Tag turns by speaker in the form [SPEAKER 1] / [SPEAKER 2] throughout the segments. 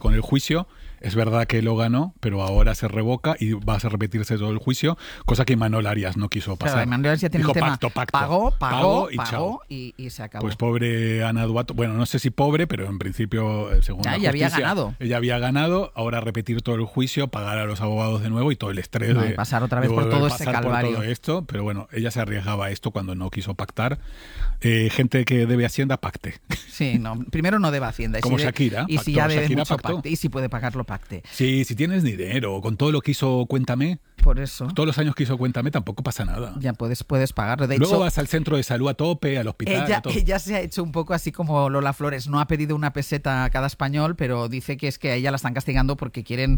[SPEAKER 1] con el juicio. Es verdad que lo ganó, pero ahora se revoca y va a repetirse todo el juicio, cosa que Imanol Arias no quiso pasar.
[SPEAKER 2] Claro, Imanol Arias ya tiene
[SPEAKER 1] Dijo,
[SPEAKER 2] el tema.
[SPEAKER 1] Pacto.
[SPEAKER 2] Pagó
[SPEAKER 1] chao.
[SPEAKER 2] y se acabó.
[SPEAKER 1] Pues pobre Ana Duato, bueno, no sé si pobre, pero en principio, según la justicia,
[SPEAKER 2] había ganado.
[SPEAKER 1] Ella había ganado, ahora repetir todo el juicio, pagar a los abogados de nuevo y todo el estrés de
[SPEAKER 2] pasar otra vez por todo este calvario.
[SPEAKER 1] Por todo esto, pero bueno, ella se arriesgaba a esto cuando no quiso pactar. Gente que debe Hacienda, pacte.
[SPEAKER 2] Sí, no, primero no debe Hacienda.
[SPEAKER 1] Como Shakira.
[SPEAKER 2] Y si ya debe mucho, pacte. Y si puede pagarlo, pacte.
[SPEAKER 1] Sí, si tienes dinero, con todo lo que hizo Cuéntame.
[SPEAKER 2] Por eso.
[SPEAKER 1] Todos los años que hizo Cuéntame tampoco pasa nada.
[SPEAKER 2] Ya puedes pagarlo. De
[SPEAKER 1] Luego
[SPEAKER 2] hecho,
[SPEAKER 1] vas al centro de salud a tope, al hospital.
[SPEAKER 2] Ella se ha hecho un poco así como Lola Flores. No ha pedido una peseta a cada español, pero dice que es que a ella la están castigando porque quieren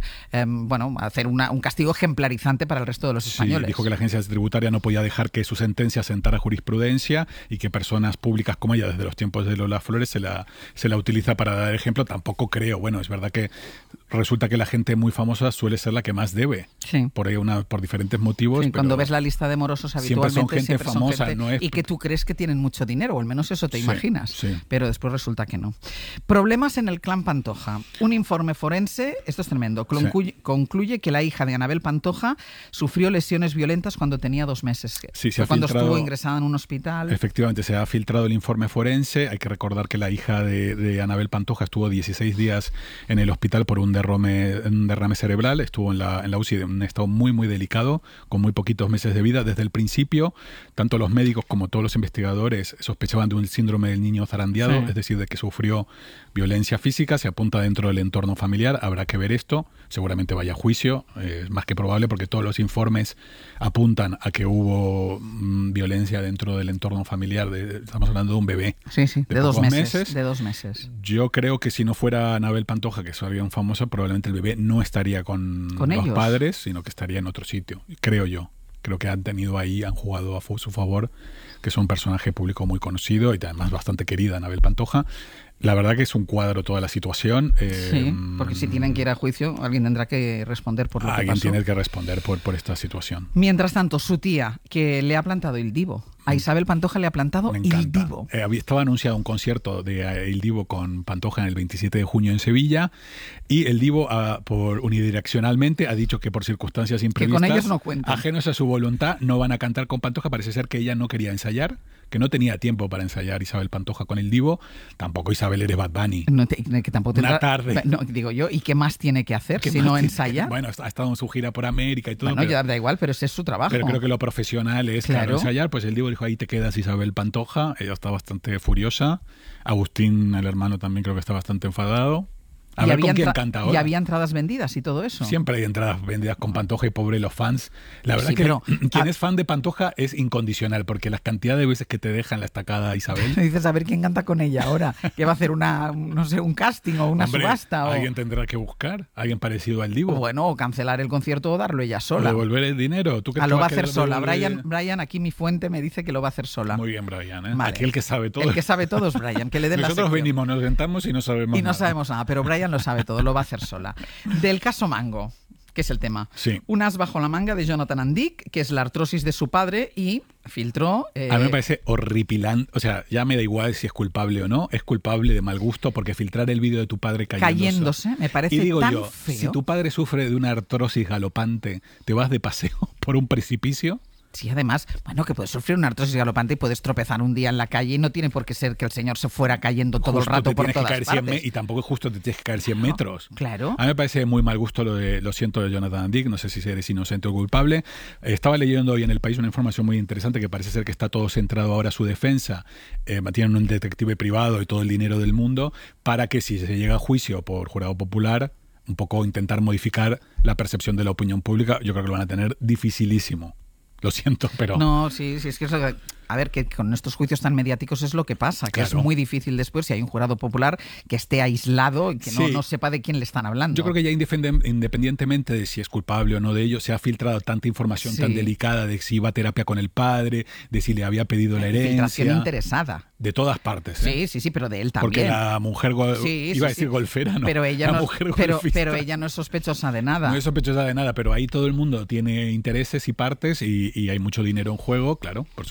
[SPEAKER 2] hacer un castigo ejemplarizante para el resto de los españoles.
[SPEAKER 1] Sí, dijo que la agencia tributaria no podía dejar que su sentencia sentara jurisprudencia y que personas públicas como ella, desde los tiempos de Lola Flores, se la utiliza para dar ejemplo. Tampoco creo. Bueno, es verdad que resulta que la gente muy famosa suele ser la que más debe.
[SPEAKER 2] Sí.
[SPEAKER 1] Por diferentes motivos.
[SPEAKER 2] Sí, cuando ves la lista de morosos habitualmente
[SPEAKER 1] siempre son gente famosa, no es...
[SPEAKER 2] y que tú crees que tienen mucho dinero, o al menos eso te imaginas.
[SPEAKER 1] Sí.
[SPEAKER 2] Pero después resulta que no. Problemas en el clan Pantoja. Un informe forense, esto es tremendo, concluye que la hija de Anabel Pantoja sufrió lesiones violentas cuando tenía 2 meses.
[SPEAKER 1] Sí,
[SPEAKER 2] cuando estuvo ingresada en un hospital.
[SPEAKER 1] Efectivamente, se ha filtrado el informe forense. Hay que recordar que la hija de Anabel Pantoja estuvo 16 días en el hospital por un derrame cerebral. Estuvo en la UCI en un estado muy, muy delicado, con muy poquitos meses de vida. Desde el principio, tanto los médicos como todos los investigadores sospechaban de un síndrome del niño zarandeado, es decir, de que sufrió violencia física. Se apunta dentro del entorno familiar. Habrá que ver esto. Seguramente vaya a juicio. Es más que probable porque todos los informes apuntan a que hubo violencia dentro del entorno familiar. Estamos hablando de un bebé.
[SPEAKER 2] Sí, de 2 meses. De 2 meses.
[SPEAKER 1] Yo creo que si no fuera Anabel Pantoja, que es alguien famoso, probablemente el bebé no estaría con los
[SPEAKER 2] ellos.
[SPEAKER 1] Padres, sino que estaría en otro sitio. Creo yo. Creo que han jugado a su favor, que es un personaje público muy conocido y además bastante querida, Anabel Pantoja. La verdad que es un cuadro toda la situación.
[SPEAKER 2] Sí, porque si tienen que ir a juicio, alguien tendrá que responder por lo que pasó.
[SPEAKER 1] Alguien tiene que responder por esta situación.
[SPEAKER 2] Mientras tanto, su tía, que le ha plantado Il Divo. A Isabel Pantoja le ha plantado Il Divo.
[SPEAKER 1] Estaba anunciado un concierto de Il Divo con Pantoja en el 27 de junio en Sevilla y El Divo, unidireccionalmente, ha dicho que por circunstancias imprevistas,
[SPEAKER 2] que con ellos no cuentan,
[SPEAKER 1] ajenos a su voluntad, no van a cantar con Pantoja. Parece ser que ella no quería ensayar, que no tenía tiempo para ensayar Isabel Pantoja con El Divo. Tampoco Isabel eres Bad Bunny.
[SPEAKER 2] Que tampoco tendrá,
[SPEAKER 1] una tarde.
[SPEAKER 2] No, digo yo, ¿y qué más tiene que hacer si no ensaya?
[SPEAKER 1] Bueno, ha estado en su gira por América y todo.
[SPEAKER 2] Bueno, ya da igual, pero ese es su trabajo.
[SPEAKER 1] Pero creo que lo profesional es claro ensayar. Pues El Divo dijo, ahí te quedas, Isabel Pantoja. Ella está bastante furiosa. Agustín, el hermano, también creo que está bastante enfadado. A ver con quién canta ahora.
[SPEAKER 2] Y había entradas vendidas y todo eso.
[SPEAKER 1] Siempre hay entradas vendidas con Pantoja y pobre los fans. La verdad que quien es fan de Pantoja es incondicional, porque las cantidades de veces que te dejan la estacada Isabel.
[SPEAKER 2] Dices, a ver quién canta con ella ahora. Que va a hacer un casting o una subasta.
[SPEAKER 1] Alguien tendrá que buscar, alguien parecido al Divo.
[SPEAKER 2] Bueno, o cancelar el concierto o darlo ella sola.
[SPEAKER 1] O devolver el dinero. ¿Tú
[SPEAKER 2] lo va a hacer sola. Brian, aquí mi fuente me dice que lo va a hacer sola.
[SPEAKER 1] Muy bien, Brian. Vale. Aquí el que sabe todo.
[SPEAKER 2] El que sabe todo es Brian. Que le den
[SPEAKER 1] Nosotros venimos, nos sentamos y no sabemos nada.
[SPEAKER 2] Y no sabemos nada, pero Brian lo sabe todo, lo va a hacer sola. Del caso Mango, que es el tema.
[SPEAKER 1] Sí.
[SPEAKER 2] Un as bajo la manga de Jonathan Andic, que es la artrosis de su padre, y filtró...
[SPEAKER 1] A mí me parece horripilante. O sea, ya me da igual si es culpable o no. Es culpable de mal gusto porque filtrar el vídeo de tu padre cayéndose
[SPEAKER 2] me parece
[SPEAKER 1] y digo
[SPEAKER 2] tan
[SPEAKER 1] yo,
[SPEAKER 2] feo.
[SPEAKER 1] Si tu padre sufre de una artrosis galopante, ¿te vas de paseo por un precipicio?
[SPEAKER 2] Sí, además, bueno, que puedes sufrir una artrosis galopante y puedes tropezar un día en la calle y no tiene por qué ser que el señor se fuera cayendo todo
[SPEAKER 1] justo
[SPEAKER 2] el rato por todas partes.
[SPEAKER 1] Y tampoco es justo te tienes que caer 100 metros.
[SPEAKER 2] Claro.
[SPEAKER 1] A mí me parece muy mal gusto lo siento de Jonathan Andic, no sé si eres inocente o culpable. Estaba leyendo hoy en El País una información muy interesante que parece ser que está todo centrado ahora a su defensa. Tienen un detective privado y todo el dinero del mundo para que si se llega a juicio por jurado popular, un poco intentar modificar la percepción de la opinión pública. Yo creo que lo van a tener dificilísimo. Lo siento, pero...
[SPEAKER 2] No, sí, es que es lo que... A ver, que con estos juicios tan mediáticos es lo que pasa, que
[SPEAKER 1] claro.
[SPEAKER 2] Es muy difícil después, si hay un jurado popular, que esté aislado y que no sepa de quién le están hablando.
[SPEAKER 1] Yo creo que ya independientemente de si es culpable o no de ello, se ha filtrado tanta información tan delicada de si iba a terapia con el padre, de si le había pedido la herencia.
[SPEAKER 2] Filtración interesada.
[SPEAKER 1] De todas partes.
[SPEAKER 2] Sí, pero de él también.
[SPEAKER 1] Porque la mujer, iba a decir golfera, ¿no?
[SPEAKER 2] Pero ella
[SPEAKER 1] la
[SPEAKER 2] no,
[SPEAKER 1] mujer
[SPEAKER 2] pero ella no es sospechosa de nada.
[SPEAKER 1] No es sospechosa de nada, pero ahí todo el mundo tiene intereses y partes y hay mucho dinero en juego, claro, por supuesto.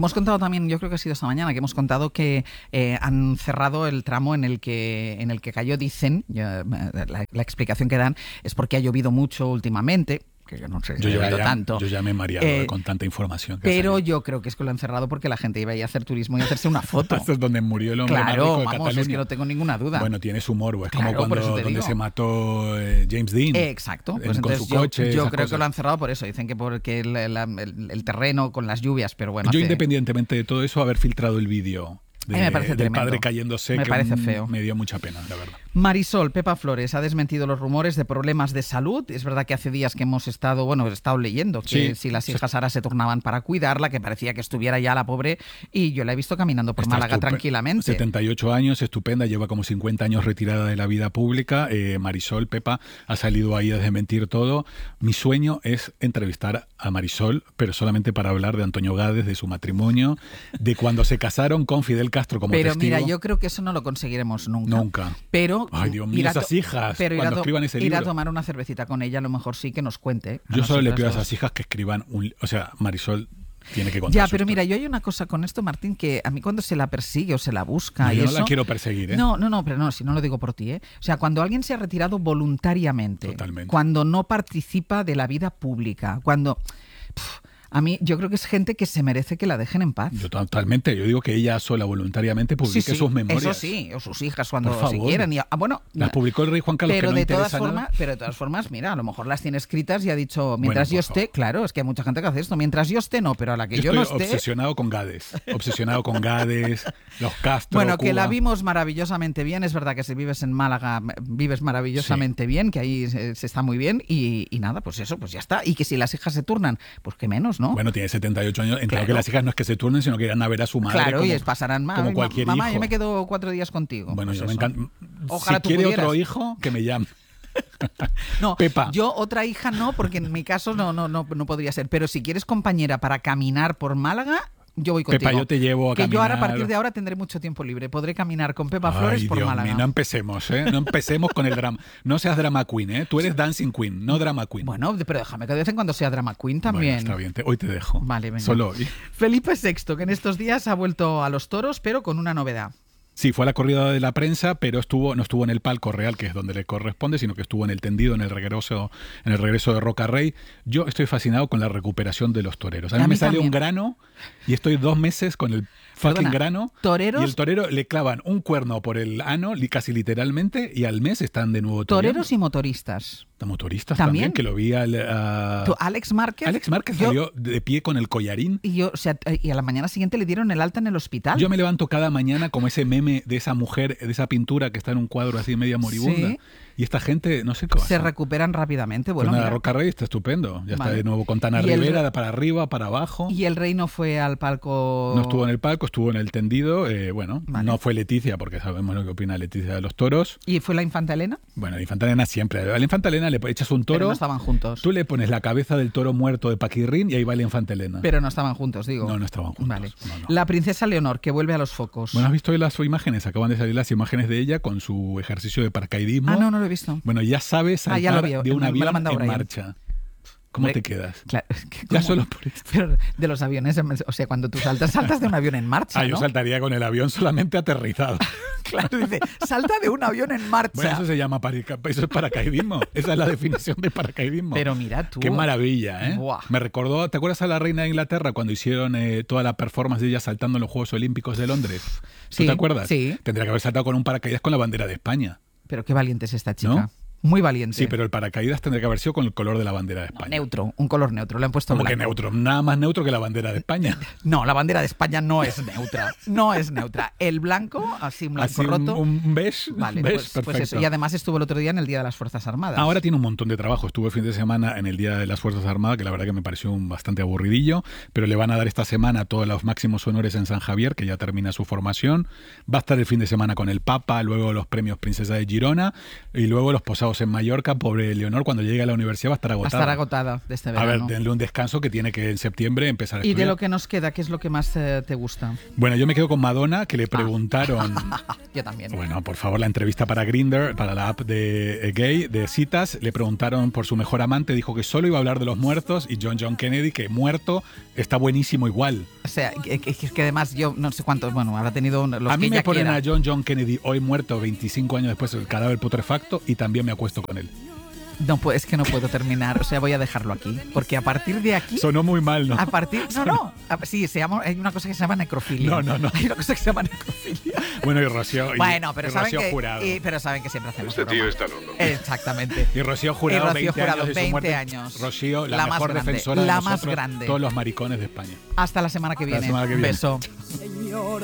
[SPEAKER 2] Hemos contado también, yo creo que ha sido esta mañana, que hemos contado que han cerrado el tramo en el que cayó, dicen, la explicación que dan es porque ha llovido mucho últimamente, que yo no sé si ha llovido tanto.
[SPEAKER 1] Yo ya me he mareado con tanta información.
[SPEAKER 2] Pero yo creo que es que lo han cerrado porque la gente iba a ir a hacer turismo y a hacerse una foto.
[SPEAKER 1] Esto es donde murió el hombre más rico de Cataluña.
[SPEAKER 2] Es que no tengo ninguna duda.
[SPEAKER 1] Bueno, tienes humor, es como donde se mató James Dean.
[SPEAKER 2] Exacto. Pues
[SPEAKER 1] con su coche.
[SPEAKER 2] Yo creo que lo han cerrado por eso. Dicen que porque el terreno con las lluvias, pero bueno.
[SPEAKER 1] Yo, independientemente de todo eso, haber filtrado el vídeo
[SPEAKER 2] me parece
[SPEAKER 1] del
[SPEAKER 2] tremendo.
[SPEAKER 1] Padre cayéndose,
[SPEAKER 2] me parece feo.
[SPEAKER 1] Me dio mucha pena, la verdad.
[SPEAKER 2] Marisol, Pepa Flores, ha desmentido los rumores de problemas de salud. Es verdad que hace días que hemos estado leyendo que si las hijas ahora se turnaban para cuidarla, que parecía que estuviera ya la pobre, y yo la he visto caminando por Málaga tranquilamente.
[SPEAKER 1] 78 años, estupenda, lleva como 50 años retirada de la vida pública. Marisol, Pepa, ha salido ahí a desmentir todo. Mi sueño es entrevistar a Marisol, pero solamente para hablar de Antonio Gades, de su matrimonio, de cuando se casaron con Fidel Castro como testigo.
[SPEAKER 2] Pero mira, yo creo que eso no lo conseguiremos nunca.
[SPEAKER 1] Nunca.
[SPEAKER 2] Pero
[SPEAKER 1] ay, Dios mío, esas hijas,
[SPEAKER 2] pero
[SPEAKER 1] cuando escriban ese libro.
[SPEAKER 2] Ir a tomar una cervecita con ella, a lo mejor sí que nos cuente.
[SPEAKER 1] Yo solo le pido a esas hijas que escriban o sea, Marisol tiene que contar.
[SPEAKER 2] Ya, pero mira, yo hay una cosa con esto, Martín, que a mí cuando se la persigue o se la busca
[SPEAKER 1] yo
[SPEAKER 2] y
[SPEAKER 1] no la quiero perseguir, ¿eh?
[SPEAKER 2] No, pero no, si no lo digo por ti, ¿eh? O sea, cuando alguien se ha retirado voluntariamente,
[SPEAKER 1] totalmente,
[SPEAKER 2] cuando no participa de la vida pública, cuando... A mí, yo creo que es gente que se merece que la dejen en paz.
[SPEAKER 1] Yo totalmente. Yo digo que ella sola, voluntariamente, publique sus memorias.
[SPEAKER 2] Eso sí, o sus hijas cuando si quieran. Y,
[SPEAKER 1] las publicó el rey Juan Carlos,
[SPEAKER 2] pero
[SPEAKER 1] que no
[SPEAKER 2] de
[SPEAKER 1] interesa nada.
[SPEAKER 2] Pero de todas formas, mira, a lo mejor las tiene escritas y ha dicho, mientras yo esté, claro, es que hay mucha gente que hace esto, mientras yo esté no, pero a la que yo no esté...
[SPEAKER 1] obsesionado con Gades, los Castro,
[SPEAKER 2] bueno,
[SPEAKER 1] Cuba.
[SPEAKER 2] Que la vimos maravillosamente bien. Es verdad que si vives en Málaga, vives maravillosamente bien, que ahí se está muy bien y nada, pues eso, pues ya está. Y que si las hijas se turnan, pues que menos, ¿no?
[SPEAKER 1] Bueno, tiene 78 años, entiendo que las hijas no es que se turnen, sino que irán a ver a su madre.
[SPEAKER 2] Claro, y pasarán más.
[SPEAKER 1] Como cualquier
[SPEAKER 2] mamá,
[SPEAKER 1] hijo.
[SPEAKER 2] yo me quedo 4 días contigo.
[SPEAKER 1] Bueno,
[SPEAKER 2] pues
[SPEAKER 1] yo me encanta.
[SPEAKER 2] Ojalá
[SPEAKER 1] si quiere otro hijo, que me llame.
[SPEAKER 2] No,
[SPEAKER 1] Pepa.
[SPEAKER 2] Yo otra hija no, porque en mi caso no podría ser. Pero si quieres compañera para caminar por Málaga, yo voy contigo.
[SPEAKER 1] Pepa, yo te llevo a caminar.
[SPEAKER 2] Que yo ahora, a partir de ahora, tendré mucho tiempo libre. Podré caminar con Pepa Flores por
[SPEAKER 1] Dios
[SPEAKER 2] Málaga.
[SPEAKER 1] Mío, no empecemos, ¿eh? No empecemos con el drama. No seas drama queen, ¿eh? Tú eres dancing queen, no drama queen.
[SPEAKER 2] Bueno, pero déjame que de vez en cuando sea drama queen también.
[SPEAKER 1] Bueno, está bien. Hoy te dejo.
[SPEAKER 2] Vale, venga.
[SPEAKER 1] Solo hoy.
[SPEAKER 2] Felipe VI, que en estos días ha vuelto a los toros, pero con una novedad.
[SPEAKER 1] Sí, fue a la corrida de la prensa, pero no estuvo en el palco real, que es donde le corresponde, sino que estuvo en el tendido, en el regreso de Roca Rey. Yo estoy fascinado con la recuperación de los toreros. A mí me sale un grano y estoy 2 meses con el fucking grano.
[SPEAKER 2] ¿Toreros?
[SPEAKER 1] Y el torero le clavan un cuerno por el ano, casi literalmente, y al mes están de nuevo toreros.
[SPEAKER 2] Toreros y motoristas.
[SPEAKER 1] Motoristas también, que lo vi
[SPEAKER 2] Alex Márquez.
[SPEAKER 1] Alex Márquez salió de pie con el collarín.
[SPEAKER 2] Y a la mañana siguiente le dieron el alta en el hospital.
[SPEAKER 1] Yo me levanto cada mañana como ese meme de esa mujer, de esa pintura que está en un cuadro así media moribunda. Sí. Y esta gente, no sé cómo.
[SPEAKER 2] Se recuperan rápidamente. Bueno,
[SPEAKER 1] pues nada, Roca Rey está estupendo. Ya está de nuevo con Tana Rivera, para arriba, para abajo.
[SPEAKER 2] ¿Y el rey no fue al palco?
[SPEAKER 1] No estuvo en el palco, estuvo en el tendido. No fue Leticia, porque sabemos lo que opina Leticia de los toros.
[SPEAKER 2] ¿Y fue la infanta Elena?
[SPEAKER 1] Bueno, la infanta Elena siempre. A la infanta Elena le echas un toro.
[SPEAKER 2] Pero no estaban juntos.
[SPEAKER 1] Tú le pones la cabeza del toro muerto de Paquirrín y ahí va la infanta Elena.
[SPEAKER 2] Pero no estaban juntos, digo.
[SPEAKER 1] No estaban juntos.
[SPEAKER 2] Vale.
[SPEAKER 1] No.
[SPEAKER 2] La princesa Leonor, que vuelve a los focos.
[SPEAKER 1] Bueno, ¿has visto hoy las imágenes? Acaban de salir las imágenes de ella con su ejercicio de paracaidismo.
[SPEAKER 2] No lo he visto.
[SPEAKER 1] Bueno, ya sabe saltar de un avión en marcha. ¿Cómo te quedas?
[SPEAKER 2] Claro,
[SPEAKER 1] ya solo por esto.
[SPEAKER 2] Pero de los aviones, o sea, cuando tú saltas de un avión en marcha, ¿no?
[SPEAKER 1] Yo saltaría con el avión solamente aterrizado.
[SPEAKER 2] Claro, dice, salta de un avión en marcha.
[SPEAKER 1] Bueno, eso se llama eso es paracaidismo. Esa es la definición de paracaidismo.
[SPEAKER 2] Pero mira tú.
[SPEAKER 1] Qué maravilla, ¿eh?
[SPEAKER 2] Buah.
[SPEAKER 1] Me recordó, ¿te acuerdas a la reina de Inglaterra cuando hicieron toda la performance de ella saltando en los Juegos Olímpicos de Londres? ¿Tú te acuerdas?
[SPEAKER 2] Sí.
[SPEAKER 1] Tendría que haber saltado con un paracaídas con la bandera de España.
[SPEAKER 2] Pero qué valiente es esta chica.
[SPEAKER 1] ¿No?
[SPEAKER 2] Muy valiente.
[SPEAKER 1] Sí, pero el paracaídas tendría que haber sido con el color de la bandera de España.
[SPEAKER 2] No, neutro, un color neutro. Le han puesto
[SPEAKER 1] ¿Cómo
[SPEAKER 2] blanco.
[SPEAKER 1] que neutro? Nada más neutro que la bandera de España.
[SPEAKER 2] No, la bandera de España no es neutra. No es neutra. El blanco, así un blanco roto.
[SPEAKER 1] Un beige.
[SPEAKER 2] Vale,
[SPEAKER 1] beige,
[SPEAKER 2] pues eso. Y además estuvo el otro día en el Día de las Fuerzas Armadas.
[SPEAKER 1] Ahora tiene un montón de trabajo. Estuvo el fin de semana en el Día de las Fuerzas Armadas, que la verdad que me pareció bastante aburridillo, pero le van a dar esta semana todos los máximos honores en San Javier, que ya termina su formación. Va a estar el fin de semana con el Papa, luego los premios Princesa de Girona y luego los posados casados en Mallorca, pobre Leonor, cuando llegue a la universidad va a estar agotada.
[SPEAKER 2] Va a estar agotada de este verano.
[SPEAKER 1] A ver, denle un descanso que tiene que en septiembre empezar a estudiar.
[SPEAKER 2] ¿Y de lo que nos queda, qué es lo que más te gusta?
[SPEAKER 1] Bueno, yo me quedo con Madonna, que le preguntaron...
[SPEAKER 2] Yo también.
[SPEAKER 1] Bueno, por favor, la entrevista para Grindr, para la app de gay, de citas, le preguntaron por su mejor amante, dijo que solo iba a hablar de los muertos, y John Kennedy, que muerto, está buenísimo igual.
[SPEAKER 2] O sea, que además yo no sé cuántos, bueno, habrá tenido los
[SPEAKER 1] a mí
[SPEAKER 2] que
[SPEAKER 1] me
[SPEAKER 2] ella
[SPEAKER 1] ponen
[SPEAKER 2] quiera.
[SPEAKER 1] a John Kennedy hoy muerto 25 años después del cadáver putrefacto y también me acuesto con él.
[SPEAKER 2] No, pues es que no puedo terminar, o sea, voy a dejarlo aquí, porque a partir de aquí...
[SPEAKER 1] Sonó muy mal, ¿no?
[SPEAKER 2] A partir... Sí, hay una cosa que se llama necrofilia.
[SPEAKER 1] No.
[SPEAKER 2] Hay una cosa que se llama necrofilia.
[SPEAKER 1] Bueno, y Rocío...
[SPEAKER 2] Bueno, pero
[SPEAKER 1] Rocío Jurado.
[SPEAKER 2] pero saben que siempre hacemos
[SPEAKER 3] Este
[SPEAKER 2] broma.
[SPEAKER 3] tío está loco.
[SPEAKER 2] Exactamente.
[SPEAKER 1] Y Rocío Jurado, 20 años de su
[SPEAKER 2] 20
[SPEAKER 1] muerte.
[SPEAKER 2] años.
[SPEAKER 1] Rocío, la
[SPEAKER 2] más
[SPEAKER 1] mejor
[SPEAKER 2] grande,
[SPEAKER 1] defensora de
[SPEAKER 2] la
[SPEAKER 1] nosotros,
[SPEAKER 2] más grande.
[SPEAKER 1] todos los maricones de España.
[SPEAKER 2] Hasta la semana que viene.
[SPEAKER 1] Hasta la semana que viene.
[SPEAKER 2] Beso.
[SPEAKER 4] Señora.